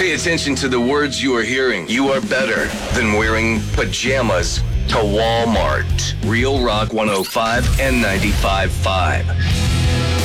Pay attention to the words you are hearing. You are better than wearing pajamas to Walmart. Real Rock 105 and 95.5.